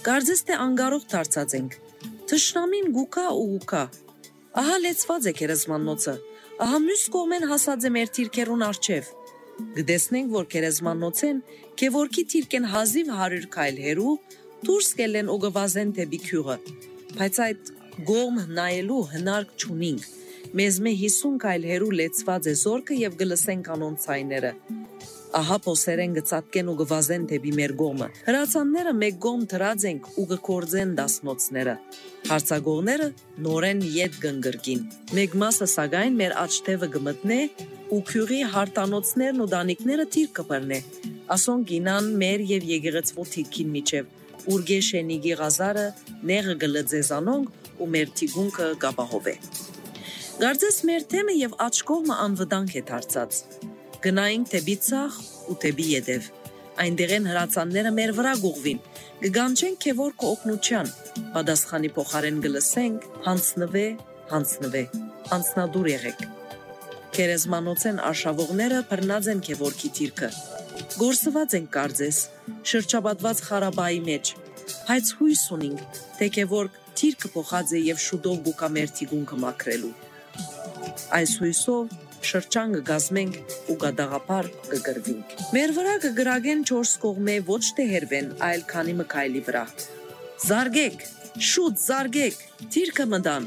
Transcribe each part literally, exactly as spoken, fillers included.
Կարծես թե անգարող դարձած ենք։ Թշնամին գուկա ու գուկա։ Ահա լեցված է քերեզմանոցը։ Ահա մյուս կողմեն հասած է մեր թիրքերուն արջև։ Գտեսնենք, որ քերեզմանոցեն Քևորքի թիրքեն հազիվ հարյուր քայլ հեռու դուրս կելեն ու գվազեն դեպի քյուղը։ Բայց այդ գոմ նայելու հնարք չունինք։ Մեզ մե հիսուն քայլ հեռու լեցված է զորքը եւ գլսեն կանոն ցայները։ Ահա փոսերեն գծատկեն ու գվազեն դեպի մեր գոմը։ Հրացանները մեկ գոմ դրած ենք ու գկորձեն դասնոցները։ Հարցագողները նորեն ետ գնգրկին։ Մեկ մասը սակայն մեր աչթևը գմտնե ու քյուղի հարտանոցներն ու դանիկները թիր կբռնե։ Ասոն գինան մեր եւ եկեղեցվո թիրքին միջև ուրգե շենիգի գազարը նեղը գլծեզանոնք ու մեր թիգունքը գաբահով է։ Գարձես մեր թեմը եւ աչքողը անվտանգ է դարձած։ Գնայինք դեպի ցախ ու դեպի յետև։ Այնտեղեն հրացանները մեր վրա գուղվին։ Գգանչենք Քևորքը օգնության։ Պատասխանի փոխարեն գլսենք հանցնվե, հանցնվե, հանցնադուր եղեք։ Քերեզմանոցեն արշավողները բռնած են Քևորքի թիրքը։ Գործված են կարծես, շրջապատված խարաբայի մեջ։ Բայց հույս ունենք, թե Քևորք թիրքը փոխած է եւ շուտով գուկա մեր թիգունքը մաքրելու։ Այս հույսով շրջան կգազմենք ու գադաղապար կգրվինք։ Մեր վրա կգրագեն չորս կողմե ոչ թե հերվեն, այլ քանի մկայլի վրա։ Զարգեք, շուտ զարգեք, թիրքը մտան։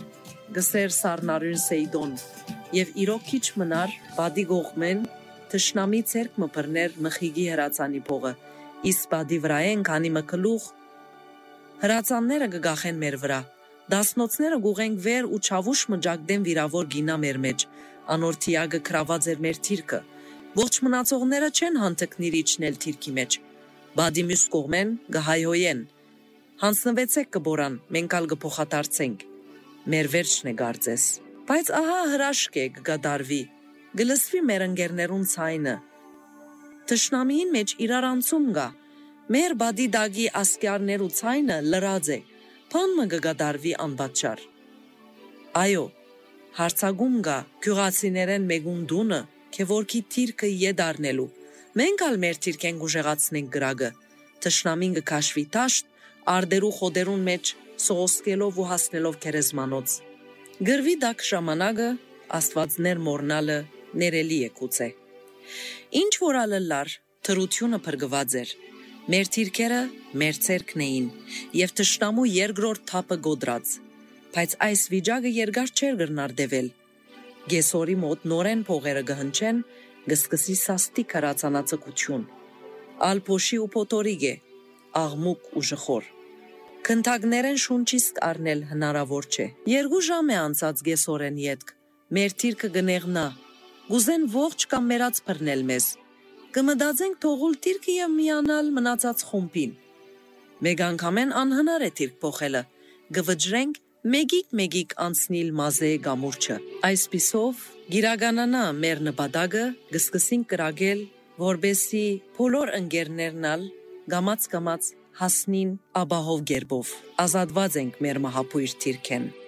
Գսեր սառնարյուն Սեյդոն եւ իրոք քիչ մնար բադի գողմեն թշնամի ցերկ մբռներ մխիգի հրացանի փողը։ Իսկ բադի վրա են քանի մկլուղ հրացանները կգախեն մեր վրա։ Դասնոցները գուղենք վեր ու չավուշ մջակդեն վիրավոր գինա մեր մեջ։ Անորթիագը քրաված էր մեր թիրքը։ Ողջ մնացողները չեն հանտկնիր իջնել թիրքի մեջ։ Բադի մյուս կողմեն գհայհոյեն։ Հանցնվեցեք կբորան, մենք ալ կփոխադարձենք։ Մեր վերջն է գարձես։ Բայց ահա հրաշք է կգադարվի։ Գլսվի մեր ընկերներուն ցայնը։ Թշնամիին մեջ իրարանցում գա։ Մեր բադի դագի ասկյարներու ցայնը լրած է։ Փանմը կգադարվի անբաճար։ Այո, հարցագում գա գյուղացիներեն մեգուն դունը Քևորքի թիրքը յեդառնելու։ Մենք ալ մեր թիրքեն գուժեղացնենք գրագը։ Թշնամին կքաշվի տաշտ, արդերու խոդերուն մեջ սողոսկելով ու հասնելով քերեզմանոց։ Գրվի դակ ժամանակը աստվածներ մորնալը ներելի է գուցե։ Ինչ որ ալլար թրությունը փրկված էր։ Մեր թիրքերը մեր ցերկն էին եւ թշնամու երկրորդ թափը գոդրած։ Բայց այս վիճակը երկար չէր գրնարդեվել։ Գեսորի մոտ նորեն փողերը գհնչեն, գսկսի սաստիկ հրացանացակություն։ Ալփոշի ու փոտորիգ է, աղմուկ ու ժխոր։ Քնթագներեն շունչիսկ առնել հնարավոր չէ։ Երկու ժամ է անցած գեսորեն յետք։ Մեր թիրքը գնեղնա։ Գուզեն ողջ կամ մերած բռնել մեզ։ Կմտածենք թողուլ թիրքը եւ միանալ մնացած խումբին։ Մեկ անգամեն անհնար է թիրք փոխելը։ Գվջրենք մեգիկ-մեգիկ անցնիլ մազե գամուրջը։ Այսպիսով գիրագանանա մեր նպատակը գսկսին կրագել, որբեսի բոլոր ընկերներն ալ գամած-գամած հասնին աբահով գերբով։ Ազատված ենք մեր մահապույր թիրքեն։